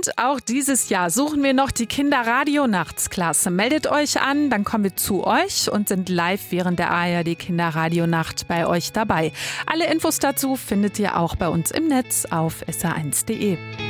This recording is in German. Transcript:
Und auch dieses Jahr suchen wir noch die Kinderradionachtsklasse. Meldet euch an, dann kommen wir zu euch und sind live während der ARD Kinderradionacht bei euch dabei. Alle Infos dazu findet ihr auch bei uns im Netz auf sr1.de.